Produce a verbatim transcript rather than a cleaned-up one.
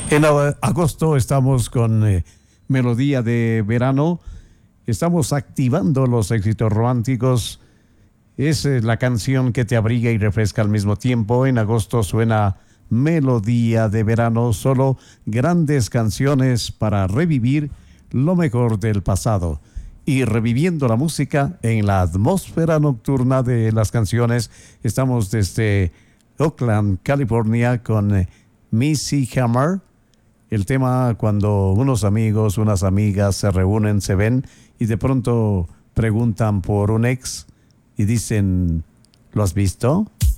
En a- agosto estamos con eh, Melodía de Verano. Estamos activando los éxitos románticos. Es eh, la canción que te abriga y refresca al mismo tiempo. En agosto suena Melodía de Verano, solo grandes canciones para revivir lo mejor del pasado. Y reviviendo la música en la atmósfera nocturna de las canciones, estamos desde Oakland, California, con eh, Missy Hammer. El tema cuando unos amigos, unas amigas se reúnen, se ven y de pronto preguntan por un ex y dicen, ¿lo has visto?